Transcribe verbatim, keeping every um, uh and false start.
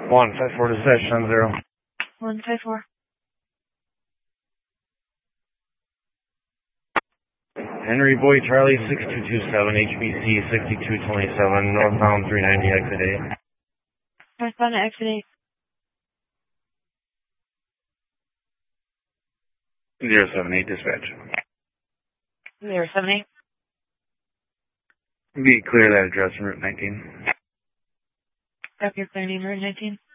one five four dispatch, ten zero. one five four. Henry Boy Charlie six two two seven, H B C sixty-two twenty-seven, northbound three ninety, exit eight. Northbound exit eight. zero seven eight dispatch. zero seven eight. Be clear that address on Route nineteen. Copy, clear name, Route nineteen.